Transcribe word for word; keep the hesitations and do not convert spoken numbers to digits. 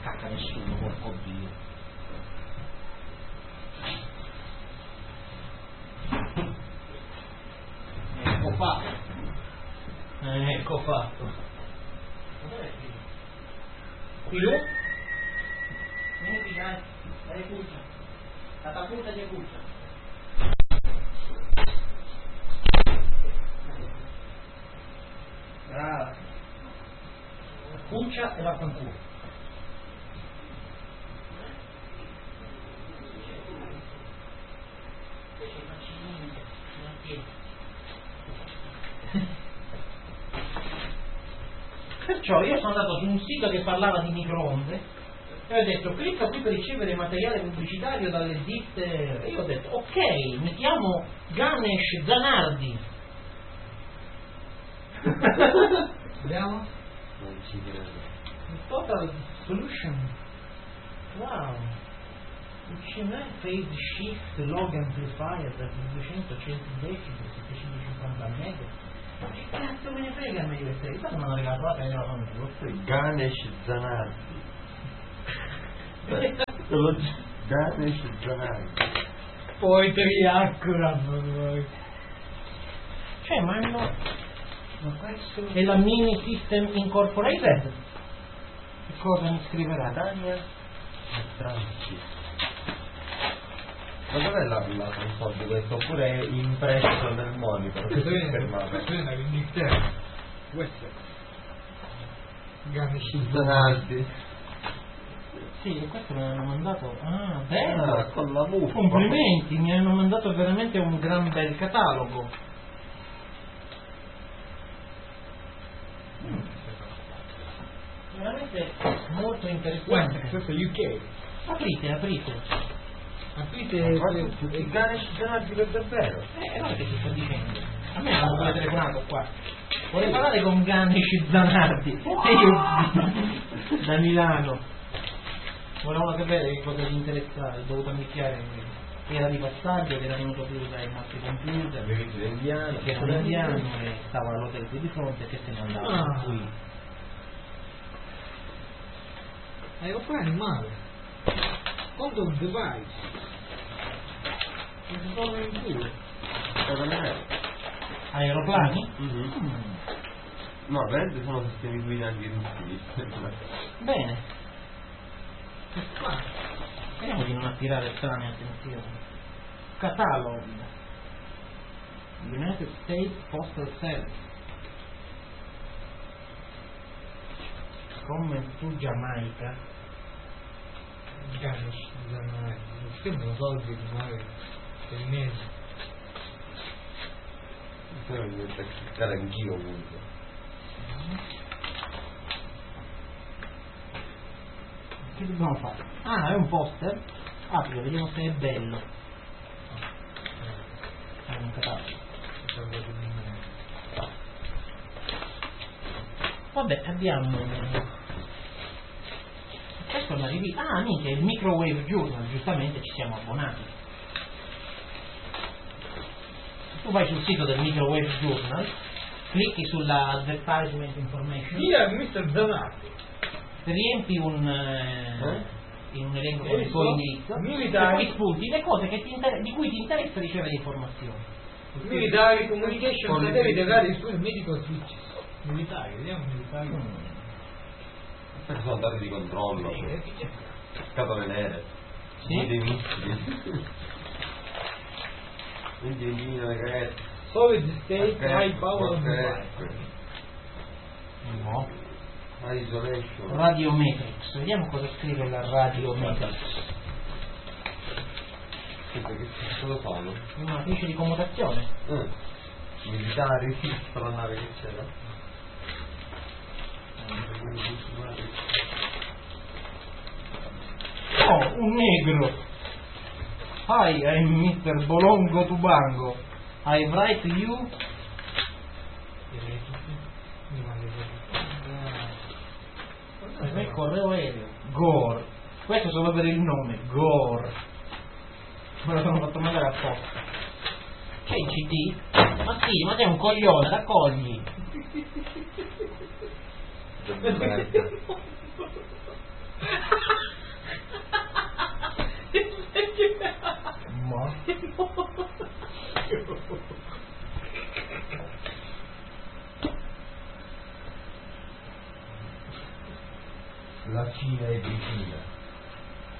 cacca nessuno, porco Dio. Ecco fatto. Ecco fatto. Dov'è qui? Qui lui? Vieni qui, dai, dai cuccia. Catapulta di cuccia. Brava. Cuccia e vaffanculo. Perciò io sono andato su un sito che parlava di microonde e ho detto clicca qui per ricevere materiale pubblicitario dalle ditte, e io ho detto ok, mi chiamo Ganesh Zanardi. Vediamo? Non ci credo. Total Solution. Wow. C M E Phase Shift Log Amplifier da duecento decibel, settecentocinquanta mega. Ma che cazzo me ne frega a me questa? Io mi hanno regalato la pelle con me. Ganesh Zanardi. Ganesh Zanardi. Poi triacura. Cioè, ma hanno... Ma questo... È la Mini System Incorporated. Che cosa mi scriverà? Daniel Transi. Ma dov'è la, la console di questo? Oppure è impresso nel monitor? Questo Che si viene fermava? questo viene dall'Inghilterra. Questo è Ganesh Zanardi. Sì, e questo me l'hanno mandato. Ah, bello! Ah, con la muffa. Complimenti, mi hanno mandato veramente un gran bel catalogo. Mm. Veramente molto interessante. Guarda, questo è U K. Aprite, aprite. Aprite Guarda, tutti i Ganesh Zanardi per davvero. Eh, guarda che ti sto dicendo. A me hanno pure telefonato qua. Vorrei parlare con Ganesh Zanardi. E io da Milano. Volevano sapere che cosa gli interessava, ho dovuto ammettere che era di passaggio, che era venuto qui dai nostri computer, Avevi l'indiano, che era un indiano e stava all'hotel qui di fronte e che se ne andava Ah. qui. Aeroplani male. Condom device. Che si trovano in culo. cosa ne è? Aeroplani? Mhm. Mm. No, veramente sono sistemi guidati russi. Bene, Che fa? speriamo di non attirare strane attenzioni. Catalog United States Postal Service. Come tu Giamaica. Ganesh Zanardi. Sembrano soldi di mare per il mese. Poi mi metto a cliccare anch'io ovunque. Che dobbiamo fare? Ah, è un poster? Aprilo, vediamo se è bello. È un catalogo. Vabbè, abbiamo... Questo è una rivista... Ah, mica, è il Microwave Journal, giustamente ci siamo abbonati. Tu vai sul sito del Microwave Journal, clicchi sulla Advertisement Information, Via mister Zanardi. riempi un, eh, in un elenco con il tuo indirizzo Militari. e poi spunti le cose che ti inter- di cui ti interessa ricevere informazioni. Military Communication Satellite Radio School Medical Switches. Militari, vediamo militari. Questi sono dati di controllo. Eh, che c'è? Scatole nere. Sì? Dei missili. Quindi in ragazzi. Solid State Ok, High Power ok. Mobile. No. Isolation. Radiometrics, vediamo cosa scrive la Radiometrics. Senta, che cosa fanno? Una matrice di commutazione. Eh. Militari, la nave che c'era. Oh, un negro. Hi, I'm mister Bolongo Tubango. I write you. Questo è il correo aereo. Gore. Questo solo per il nome. Gore. Me lo sono fatto mandare apposta. C'è il C D? Ma sì, ma sei un coglione, raccogli. La Cina è vicina.